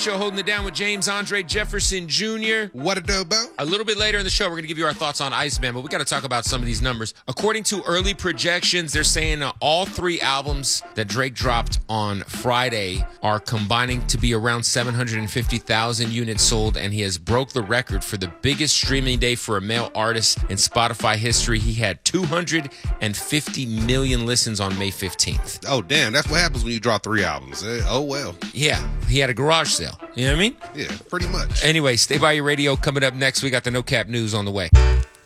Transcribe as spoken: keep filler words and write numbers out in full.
Show, holding it down with James Andre Jefferson Junior What a dobo. A little bit later in the show, we're going to give you our thoughts on Iceman, but we got to talk about some of these numbers. According to early projections, they're saying uh, all three albums that Drake dropped on Friday are combining to be around seven hundred fifty thousand units sold, and he has broke the record for the biggest streaming day for a male artist in Spotify history. He had two hundred fifty million listens on May fifteenth. Oh, damn. That's what happens when you drop three albums. Eh, oh, well. Yeah, he had a garage sale. You know what I mean? Yeah, pretty much. Anyway, stay by your radio. Coming up next, we got the No Cap News on the way.